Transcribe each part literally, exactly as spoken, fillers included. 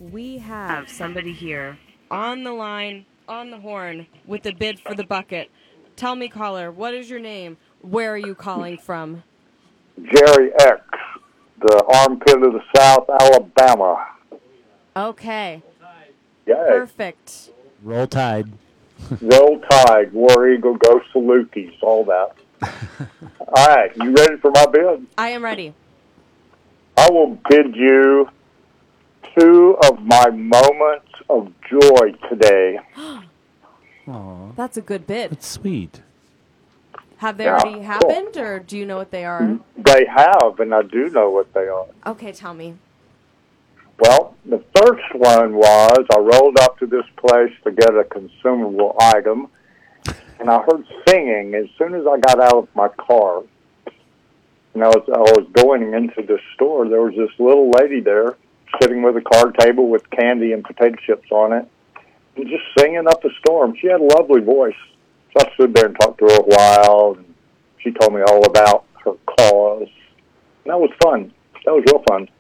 We have somebody here on the line, on the horn, with a bid for the bucket. Tell me, caller, what is your name? Where are you calling from? Jerry X, the armpit of the South, Alabama. Okay. Yay. Perfect. Roll Tide. Roll Tide, War Eagle, go Salukis, all that. All right, you ready for my bid? I am ready. I will bid you two of my moments of joy today. Aww. That's a good bid. That's sweet. Have they Yeah, already cool. happened, or do you know what they are? They have, and I do know what they are. Okay, tell me. Well, the first one was I rolled up to this place to get a consumable item, and I heard singing as soon as I got out of my car. And I was, I was going into the store. There was this little lady there sitting with a card table with candy and potato chips on it, and just singing up a storm. She had a lovely voice. So I stood there and talked to her a while, and she told me all about her cause. And that was fun. That was real fun.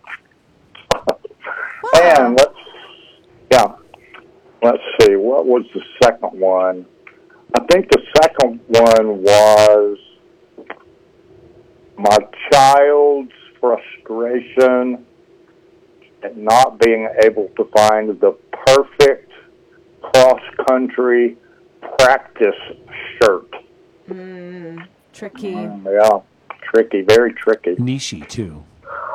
And let's, yeah, let's see, what was the second one? I think the second one was my child's frustration at not being able to find the perfect cross-country practice shirt. Mm, tricky. Mm, yeah, tricky, very tricky. Nishi, too.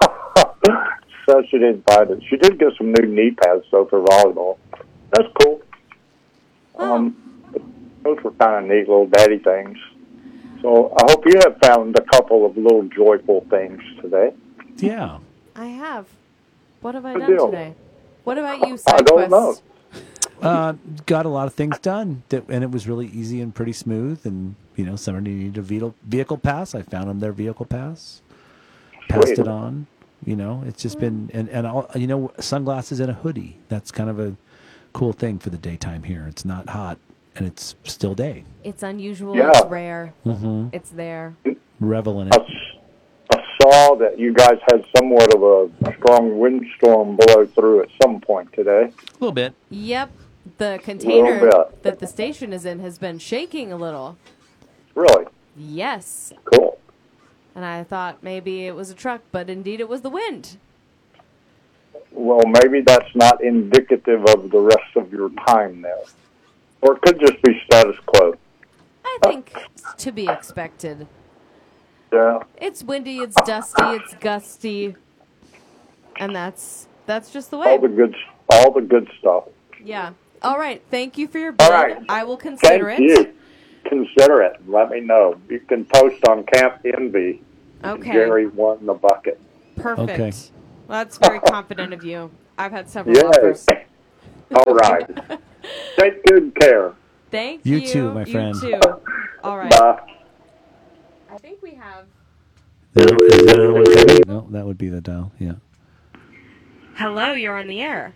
So she didn't find it. She did get some new knee pads, though, for volleyball. That's cool. Oh. Um, those were kind of neat little daddy things. So I hope you have found a couple of little joyful things today. Yeah. I have. What have I Good done deal. today? What about you, I don't SideQuest? know. Uh, got a lot of things done, that, and it was really easy and pretty smooth. And, you know, somebody needed a vehicle, vehicle pass. I found them their vehicle pass. Passed Sweet. it on. You know, it's just been, and, and all, you know, sunglasses and a hoodie. That's kind of a cool thing for the daytime here. It's not hot, and it's still day. It's unusual. Yeah. It's rare. Mm-hmm. It's there. Revel in I, it. s- I saw that you guys had somewhat of a strong windstorm blow through at some point today. A little bit. Yep. The container bit. that the station is in has been shaking a little. Really? Yes. Cool. And I thought maybe it was a truck, but indeed it was the wind. Well, maybe that's not indicative of the rest of your time there. Or it could just be status quo. I think it's to be expected. Yeah. It's windy, it's dusty, it's gusty. And that's that's just the way. All the good, all the good stuff. Yeah. All right. Thank you for your bid. All right. I will consider Thank it. you. Consider it. Let me know. You can post on Camp Envy. Okay. Jerry won the bucket. Perfect. Okay. Well, that's very confident of you. I've had several Yay. offers. All right. Take good care. Thank You you. too, my friend. You too. All right. Bye. I think we have. Is that another one coming? No, that would be the dial. Yeah. Hello, you're on the air.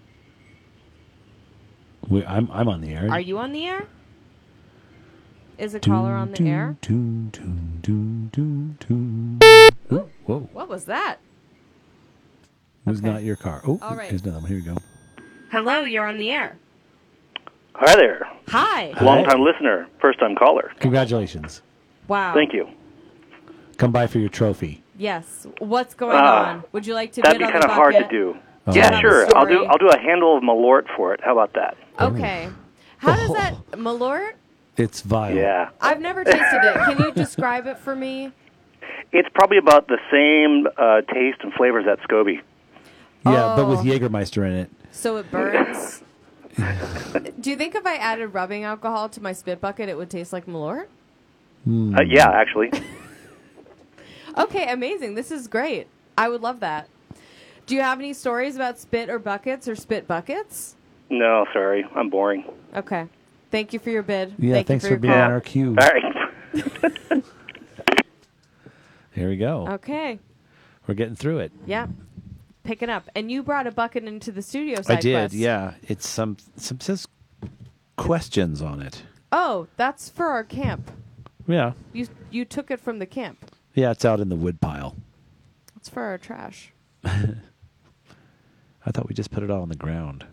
We, I'm I'm on the air. Are you on the air? Is a caller on the air? Doon, doon, doon, doon, doon. Ooh, whoa. What was that? It was Okay. not your car. Oh, All right. here's another one. Here we go. Hello, you're on the air. Hi there. Hi. Long-time listener, first-time caller. Congratulations. Wow. Thank you. Come by for your trophy. Yes. What's going Ah, on? Would you like to That'd bid be on the kind of hard to bucket? do. Oh. Yeah, Have a sure. I'll do story. I'll do a handle of Malort for it. How about that? Okay. How does that Malort? It's vile. Yeah. I've never tasted it. Can you describe it for me? It's probably about the same uh, taste and flavor as that SCOBY. Yeah, but with Oh. Jägermeister in it. So it burns. Do you think if I added rubbing alcohol to my spit bucket, it would taste like Malort? Hmm. Uh, yeah, actually. Okay, amazing. This is great. I would love that. Do you have any stories about spit or buckets or spit buckets? No, sorry. I'm boring. Okay. Thank you for your bid. Yeah, Thank thanks you for, for, being your on call. our queue. All right. Here we go. Okay. We're getting through it. Yeah. Picking up. And you brought a bucket into the studio, I SideQuest. did, yeah. It's some some says questions on it. Oh, that's for our camp. Yeah. You you took it from the camp. Yeah, it's out in the wood pile. It's for our trash. I thought we just put it all on the ground.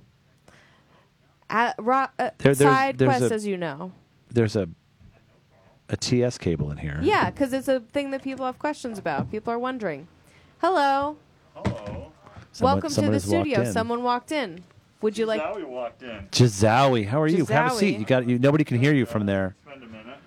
At, ro- uh, There- there's- side there's quest, a- as you know. There's a a T S cable in here. Yeah, because it's a thing that people have questions about. People are wondering. Hello. Hello. Someone- Welcome to someone the has walked studio. in. Someone walked in. Would you like... Zowie walked in. Jazowie, how are you? Have a Jazowie. seat. You got you. Nobody can hear you from there. Spend a minute.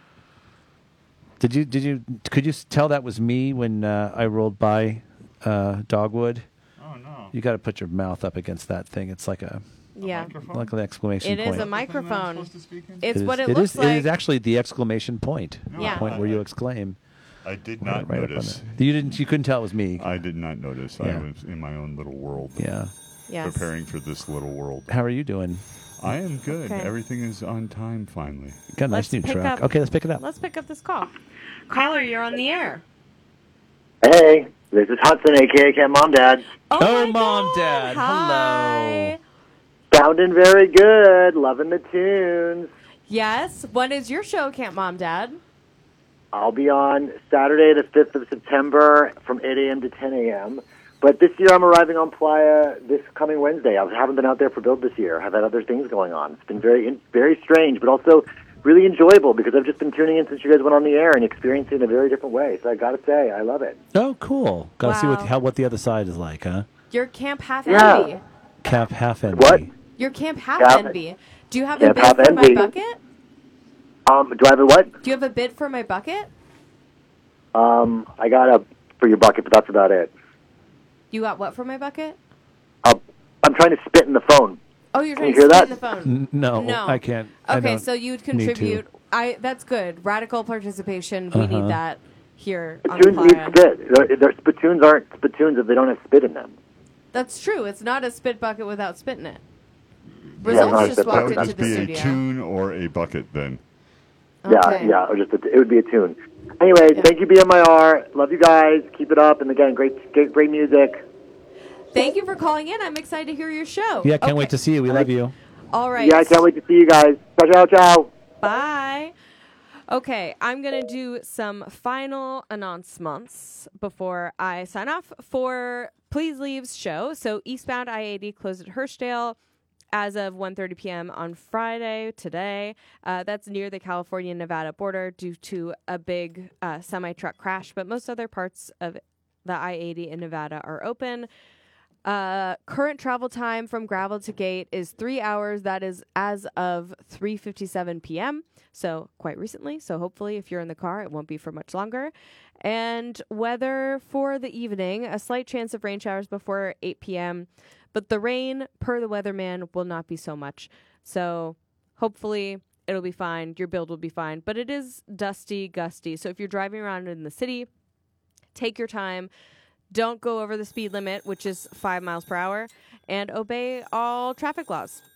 Did you? Did you? Could you s- tell that was me when uh, I rolled by uh, Dogwood? Oh no. You got to put your mouth up against that thing. It's like a Yeah. Microphone? like an exclamation It is point. a Something that I'm microphone. supposed to speak in? It's It is- what it, it looks is, like. It is actually the exclamation point. No, Yeah. The point I- where you I- exclaim. I did Right- not right up on notice. it. You didn't. You couldn't tell it was me. I did not notice. Yeah. I was in my own little world. Yeah. Yes. Preparing for this little world. How are you doing? I am good. Okay. Everything is on time finally. Got a nice Let's new pick truck. up- Okay, let's pick it up. Let's pick up this call. Caller, you're on the air. Hey, this is Hudson, a k a. Cat Mom Dad. Oh, my Mom, God. Dad. Hi. Sounding very good. Loving the tunes. Yes. When is your show, Camp Mom Dad? I'll be on Saturday, the fifth of September from eight a.m. to ten a.m. But this year I'm arriving on Playa this coming Wednesday. I haven't been out there for build this year. I've had other things going on. It's been very, very strange, but also really enjoyable because I've just been tuning in since you guys went on the air and experiencing it in a very different way. So I got to say, I love it. Oh, cool. Got to see what Wow. how what the other side is like, huh? Your Camp Half Yeah. Envy. Cap half envy. What? Your Camp Half Half- Envy. Do you have a Camp bid Half for my Envy. bucket? Um, do I have a what? Do you have a bid for my bucket? Um, I got a for your bucket, but that's about it. You got what for my bucket? Uh, I'm trying to spit in the phone. Oh, you're Can trying you to hear spit in that? the phone. N- no, No. I can't. I Okay, don't so you'd need to. contribute. I that's good. Radical participation. We Uh-huh. need that here on Spittoons need Playa. spit. Their, their spittoons aren't spittoons if they don't have spit in them. That's true. It's not a spit bucket without spit in it. Yeah, Results no, just that That walked would into just the be studio. a tune or a bucket then. Okay. Yeah, yeah, or just a, it would be a tune. Anyway, Yeah. thank you, B M I R. Love you guys. Keep it up, and again, great, great, great music. Thank you for calling in. I'm excited to hear your show. Yeah, can't Okay. wait to see you. We love you. All right. Yeah, I can't wait to see you guys. Ciao, ciao, ciao. Bye. Okay, I'm going to do some final announcements before I sign off for Please Leave's show. So Eastbound I eighty closed at Hirschdale as of one thirty p.m. on Friday, today. Uh, that's near the California-Nevada border due to a big uh, semi-truck crash, but most other parts of the I eighty in Nevada are open. Uh, current travel time from Gravel to Gate is three hours. That is as of three fifty-seven p.m., so quite recently. So hopefully if you're in the car, it won't be for much longer. And weather for the evening, a slight chance of rain showers before eight p.m., but the rain, per the weatherman, will not be so much. So hopefully it'll be fine. Your build will be fine. But it is dusty, gusty. So if you're driving around in the city, take your time. Don't go over the speed limit, which is five miles per hour, and obey all traffic laws.